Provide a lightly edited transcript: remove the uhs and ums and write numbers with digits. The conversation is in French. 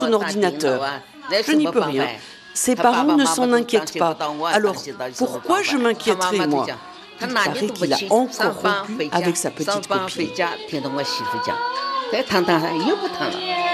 son ordinateur. Je n'y peux rien. Ses parents ne s'en inquiètent pas. Alors, pourquoi je m'inquiéterais, moi? Il paraît qu'il a encore rompu avec sa petite copine.